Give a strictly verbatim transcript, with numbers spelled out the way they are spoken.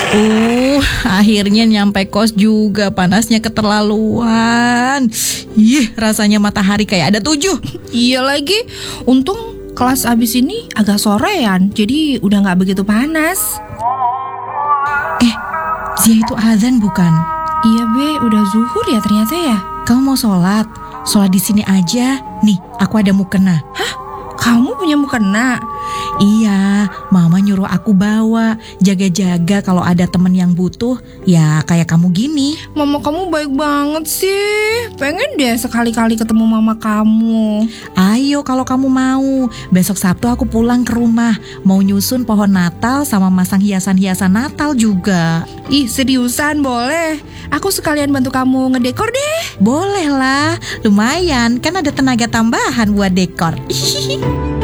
Uh, akhirnya nyampe kos juga. Panasnya keterlaluan. Ih, rasanya matahari kayak ada tujuh. Iya lagi, untung kelas abis ini agak sorean, jadi udah gak begitu panas. Eh, Zia itu azan bukan? Iya Be, udah zuhur ya ternyata ya. Kamu mau sholat? Sholat di sini aja. Nih, aku ada mukena. Hah? Kamu punya mukena? Iya, mama nyuruh aku bawa. Jaga-jaga kalau ada temen yang butuh. Ya kayak kamu gini. Mama kamu baik banget sih. Pengen deh sekali-kali ketemu mama kamu. Ayo kalau kamu mau. Besok Sabtu aku pulang ke rumah. Mau nyusun pohon Natal sama masang hiasan-hiasan Natal juga. Ih, seriusan boleh? Aku sekalian bantu kamu ngedekor deh. Boleh lah, lumayan. Kan ada tenaga tambahan buat dekor.